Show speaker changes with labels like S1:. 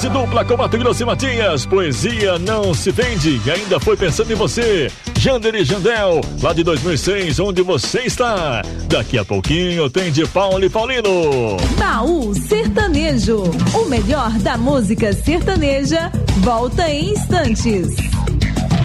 S1: Dose dupla com Mato Grosso e Matias. Poesia não se vende. E ainda foi pensando em você. Jander e Jandel, lá de 2006, onde você está? Daqui a pouquinho tem de Paulo e Paulino.
S2: Baú Sertanejo. O melhor da música sertaneja volta em instantes.